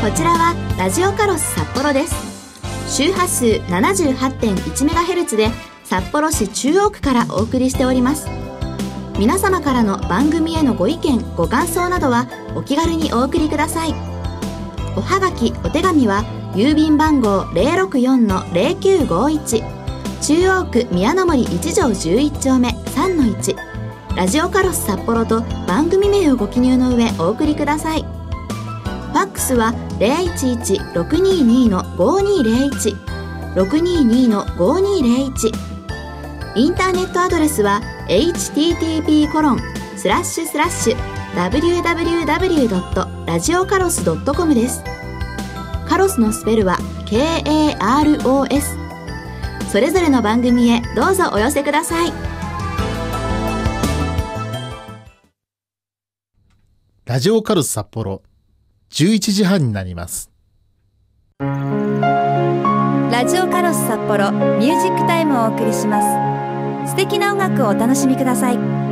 ちらはラジオカロス札幌です。周波数 78.1MHz で札幌市中央区からお送りしております。皆様からの番組へのご意見ご感想などはお気軽にお送りください。おはがきお手紙は郵便番号 064-0951 中央区宮の森1条11丁目 3-1 ラジオカロス札幌と番組名をご記入の上お送りください。ファックスは 011-622-5201 622-5201。インターネットアドレスは http://www.radiocaros.com です。カロスのスペルは KAROS。 それぞれの番組へどうぞお寄せください。 ラジオカロス札幌11時半になります。 ラジオカロス札幌ミュージックタイムをお送りします。素敵な音楽をお楽しみください。